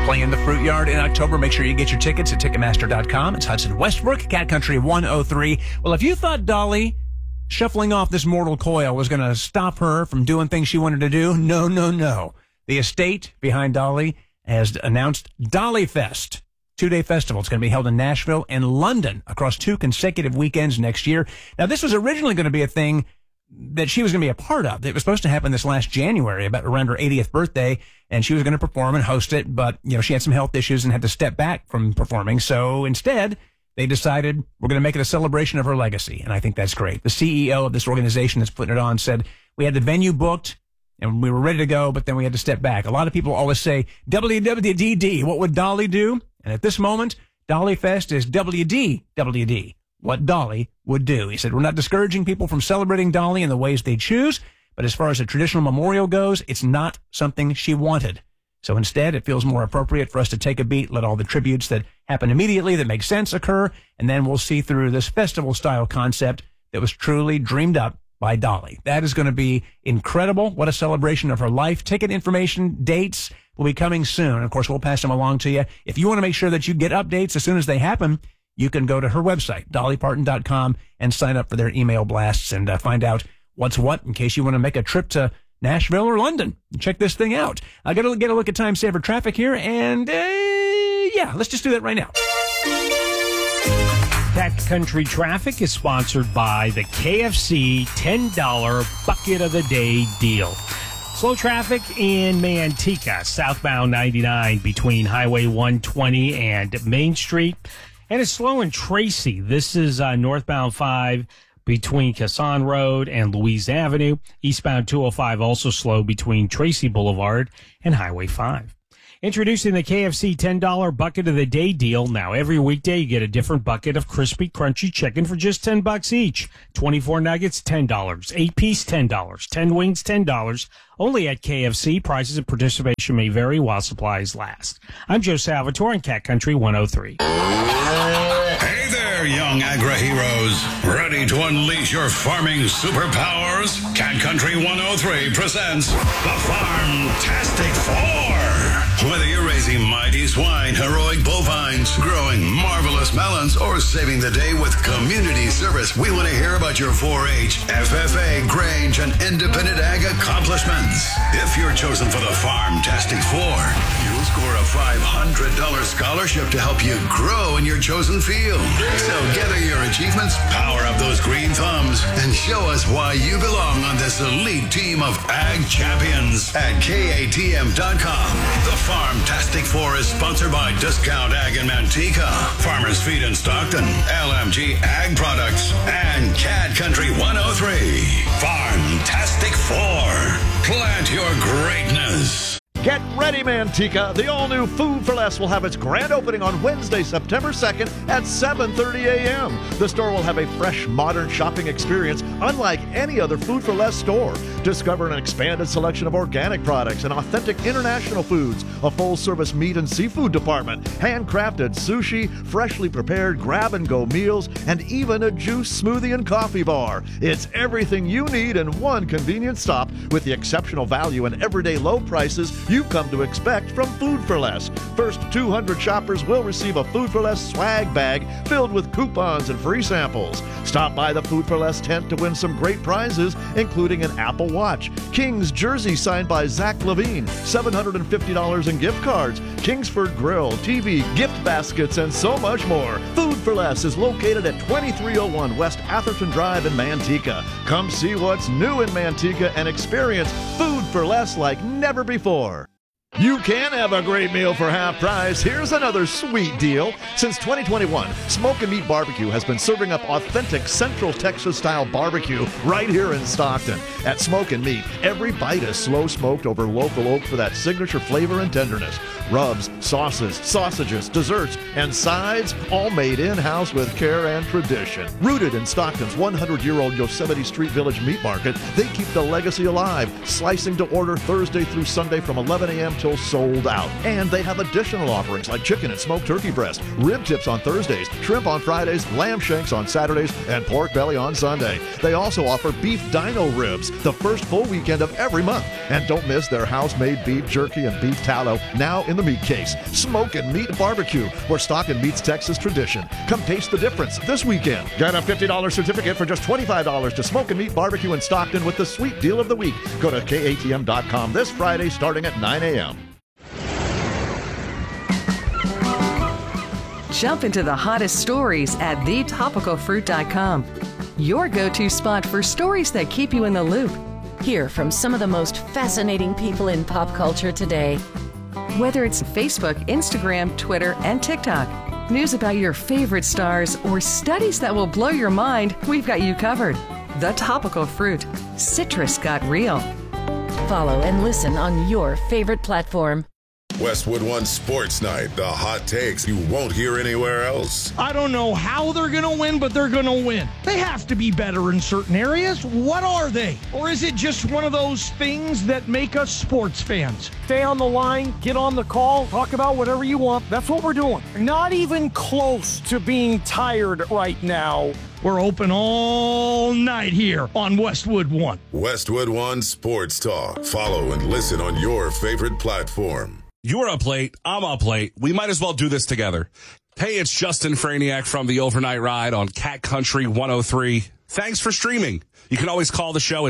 Playing in the Fruit Yard in October. Make sure you get your tickets at Ticketmaster.com. It's Hudson Westbrook, Cat Country 103. Well, if you thought Dolly shuffling off this mortal coil was going to stop her from doing things she wanted to do, no. The estate behind Dolly has announced Dolly Fest. 2-day festival. It's going to be held in Nashville and London across 2 consecutive weekends next year. Now, this was originally going to be a thing that she was going to be a part of. It was supposed to happen this last January, about around her 80th birthday, and she was going to perform and host it, but, she had some health issues and had to step back from performing. So instead, they decided we're going to make it a celebration of her legacy, and I think that's great. The CEO of this organization that's putting it on said, we had the venue booked, and we were ready to go, but then we had to step back. A lot of people always say, WWDD, what would Dolly do? And at this moment, Dolly Fest is WDWD, what Dolly would do. He said, we're not discouraging people from celebrating Dolly in the ways they choose, but as far as a traditional memorial goes, it's not something she wanted. So instead, it feels more appropriate for us to take a beat, let all the tributes that happen immediately that make sense occur, and then we'll see through this festival-style concept that was truly dreamed up by Dolly. That is going to be incredible. What a celebration of her life. Ticket information, dates will be coming soon. Of course, we'll pass them along to you. If you want to make sure that you get updates as soon as they happen, you can go to her website, dollyparton.com, and sign up for their email blasts and find out what's what in case you want to make a trip to Nashville or London. Check this thing out. I got to get a look at time saver traffic here, and let's just do that right now. Cat Country Traffic is sponsored by the KFC $10 Bucket of the Day deal. Slow traffic in Manteca, southbound 99 between Highway 120 and Main Street. And it's slow in Tracy. This is northbound 5 between Casson Road and Louise Avenue. Eastbound 205 also slow between Tracy Boulevard and Highway 5. Introducing the KFC $10 Bucket of the Day deal. Now, every weekday, you get a different bucket of crispy, crunchy chicken for just $10 each. 24 nuggets, $10. 8-piece, $10. 10 wings, $10. Only at KFC. Prices and participation may vary while supplies last. I'm Joe Salvatore on Cat Country 103. Hey there, young agri-heroes. Ready to unleash your farming superpowers? Cat Country 103 presents the Farmtastic Four. Whether you're raising mighty swine, heroic bovines, growing marvelous melons, or saving the day with community service, we want to hear about your 4-H, FFA, Grange, and independent ag accomplishments. If you're chosen for the Farmtastic Four, you'll score a $500 scholarship to help you grow in your chosen field. So gather your achievements, power up those green thumbs, and show us why you belong on this elite team of ag champions at KATM.com. The Farmtastic Four is sponsored by Discount Ag in Manteca, Farmers Feed in Stockton, LMG Ag Products, and Cat Country 103. Farmtastic Four. Plant your greatness. Get ready, Manteca. The all-new Food for Less will have its grand opening on Wednesday, September 2nd at 7:30 a.m. The store will have a fresh, modern shopping experience unlike any other Food for Less store. Discover an expanded selection of organic products and authentic international foods, a full-service meat and seafood department, handcrafted sushi, freshly prepared grab-and-go meals, and even a juice, smoothie, and coffee bar. It's everything you need in one convenient stop with the exceptional value and everyday low prices you've come to expect from Food for Less. First 200 shoppers will receive a Food for Less swag bag filled with coupons and free samples. Stop by the Food for Less tent to win some great prizes, including an Apple Watch, King's jersey signed by Zach Levine, $750 in gift cards, Kingsford Grill, TV, gift baskets, and so much more. Food for Less is located at 2301 West Atherton Drive in Manteca. Come see what's new in Manteca and experience Food for Less like never before. You can have a great meal for half price. Here's another sweet deal. Since 2021, Smoke and Meat Barbecue has been serving up authentic Central Texas-style barbecue right here in Stockton. At Smoke and Meat, every bite is slow-smoked over local oak for that signature flavor and tenderness. Rubs, sauces, sausages, desserts, and sides, all made in-house with care and tradition. Rooted in Stockton's 100-year-old Yosemite Street Village Meat Market, they keep the legacy alive, slicing to order Thursday through Sunday from 11 a.m. to until sold out. And they have additional offerings like chicken and smoked turkey breast, rib tips on Thursdays, shrimp on Fridays, lamb shanks on Saturdays, and pork belly on Sunday. They also offer beef dino ribs the first full weekend of every month. And don't miss their house-made beef jerky and beef tallow now in the meat case. Smokin' Meat Barbecue, where Stockton meets Texas tradition. Come taste the difference this weekend. Get a $50 certificate for just $25 to Smokin' Meat Barbecue in Stockton with the sweet deal of the week. Go to KATM.com this Friday starting at 9 a.m. Jump into the hottest stories at thetopicalfruit.com. Your go-to spot for stories that keep you in the loop. Hear from some of the most fascinating people in pop culture today. Whether it's Facebook, Instagram, Twitter, and TikTok, news about your favorite stars, or studies that will blow your mind, we've got you covered. The Topical Fruit. Citrus got real. Follow and listen on your favorite platform. Westwood One Sports Night, the hot takes you won't hear anywhere else. I don't know how they're going to win, but they're going to win. They have to be better in certain areas. What are they? Or is it just one of those things that make us sports fans? Stay on the line, get on the call, talk about whatever you want. That's what we're doing. Not even close to being tired right now. We're open all night here on Westwood One. Westwood One Sports Talk. Follow and listen on your favorite platform. You're up late. I'm up late. We might as well do this together. Hey, it's Justin Franiak from the Overnight Ride on Cat Country 103. Thanks for streaming. You can always call the show at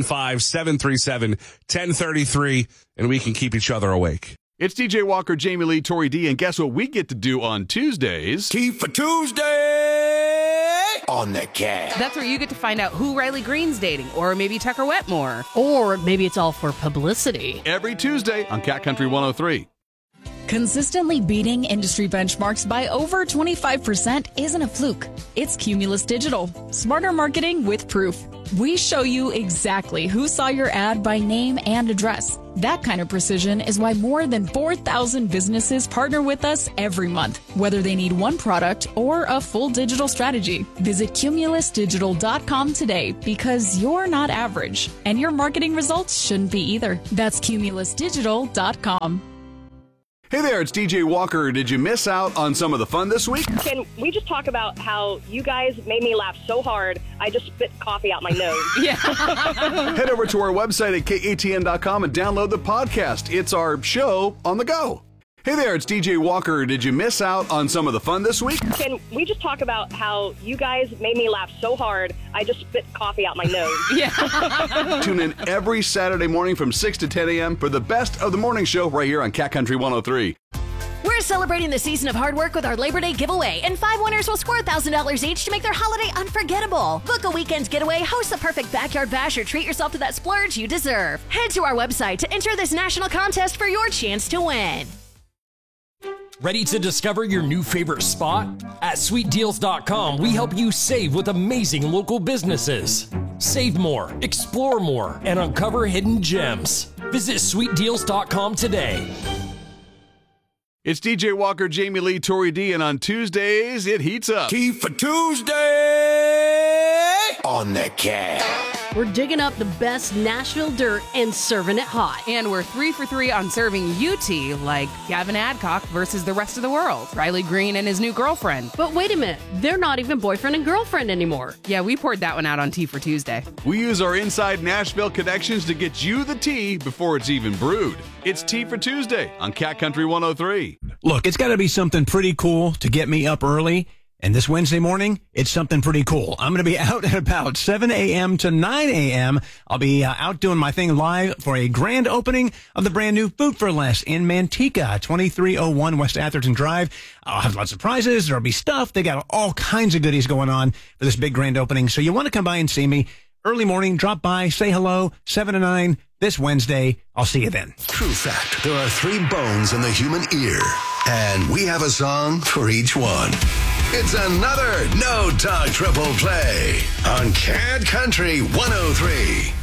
615-737-1033, and we can keep each other awake. It's DJ Walker, Jamie Lee, Tori D, and guess what we get to do on Tuesdays? Tea for Tuesday on the Cat. That's where you get to find out who Riley Green's dating, or maybe Tucker Wetmore. Or maybe it's all for publicity. Every Tuesday on Cat Country 103. Consistently beating industry benchmarks by over 25% isn't a fluke. It's Cumulus Digital. Smarter marketing with proof. We show you exactly who saw your ad by name and address. That kind of precision is why more than 4,000 businesses partner with us every month, whether they need one product or a full digital strategy. Visit cumulusdigital.com today because you're not average, and your marketing results shouldn't be either. That's cumulusdigital.com. Hey there, it's DJ Walker. Did you miss out on some of the fun this week? Can we just talk about how you guys made me laugh so hard, I just spit coffee out my nose? Yeah. Head over to our website at katn.com and download the podcast. It's our show on the go. Hey there, it's DJ Walker. Did you miss out on some of the fun this week? Can we just talk about how you guys made me laugh so hard, I just spit coffee out my nose? Yeah. Tune in every Saturday morning from 6 to 10 a.m. for the best of the morning show right here on Cat Country 103. We're celebrating the season of hard work with our Labor Day giveaway, and 5 winners will score $1,000 each to make their holiday unforgettable. Book a weekend getaway, host the perfect backyard bash, or treat yourself to that splurge you deserve. Head to our website to enter this national contest for your chance to win. Ready to discover your new favorite spot? At sweetdeals.com, we help you save with amazing local businesses. Save more, explore more, and uncover hidden gems. Visit sweetdeals.com today. It's DJ Walker, Jamie Lee, Tori D, and on Tuesdays, it heats up. Tea for Tuesday on the Cat. We're digging up the best Nashville dirt and serving it hot. And we're 3 for 3 on serving you tea, like Gavin Adcock versus the rest of the world, Riley Green and his new girlfriend. But wait a minute, they're not even boyfriend and girlfriend anymore. Yeah, we poured that one out on Tea for Tuesday. We use our inside Nashville connections to get you the tea before it's even brewed. It's Tea for Tuesday on Cat Country 103. Look, it's got to be something pretty cool to get me up early. And this Wednesday morning, it's something pretty cool. I'm going to be out at about 7 a.m. to 9 a.m. I'll be out doing my thing live for a grand opening of the brand new Food for Less in Manteca, 2301 West Atherton Drive. I'll have lots of prizes. There'll be stuff. They got all kinds of goodies going on for this big grand opening. So you want to come by and see me early morning, drop by, say hello, 7 to 9 this Wednesday. I'll see you then. True fact, there are 3 bones in the human ear, and we have a song for each one. It's another No Talk Triple Play on Cat Country 103.